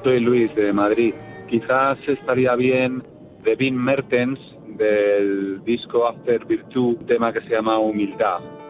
Soy Luis de Madrid. Quizás estaría bien de Vin Mertens del disco After Virtue, un tema que se llama Humildad.